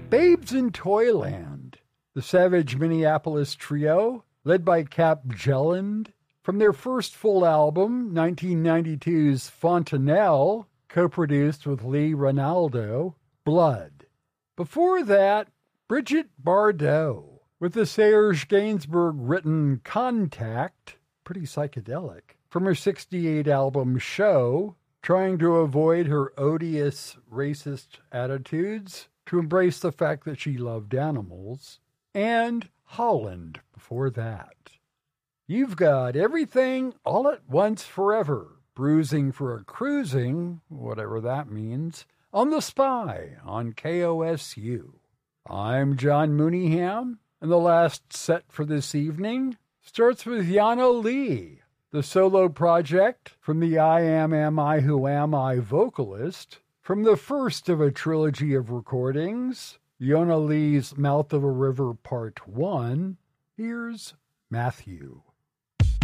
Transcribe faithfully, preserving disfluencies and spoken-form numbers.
Babes in Toyland, the Savage Minneapolis Trio, led by Cap Jelland, from their first full album, nineteen ninety-two's Fontanelle, co-produced with Lee Ranaldo, Blood. Before that, Brigitte Bardot, with the Serge Gainsbourg-written Contact, pretty psychedelic, from her sixty-eight album Show, trying to avoid her odious racist attitudes, to embrace the fact that she loved animals, and Holland before that. You've got Everything All at Once Forever, bruising for a cruising, whatever that means, on The Spy on K O S U. I'm John Mooneyham, and the last set for this evening starts with Yana Lee, the solo project from the I Am Am I Who Am I vocalist, from the first of a trilogy of recordings, Yana Lee's Mouth of a River Part one. Here's Matthew.